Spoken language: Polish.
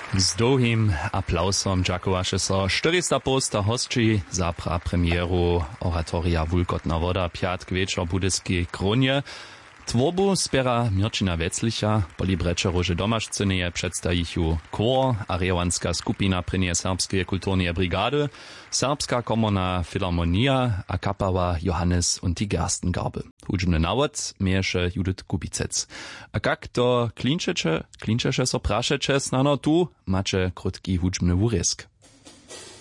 Z długim aplausom dziakowaše so 400 posta hostči za premiéru oratoria Wulkotna woda piatk večer budyskiej kronie. Tworbu spiera Mirčina Veclicha, po librečeru, že domašceneje predstajichu kor a rewanska skupina prenie serbskie kulturnie brigady, serbska komorna filharmonia a kapała Johannes und die Gerstengarbe. Hudžbny nawod mieješe Judith Kubicec. A kak to klinčeše so prašeče snano tu, macie krótki hudžbny wurezk.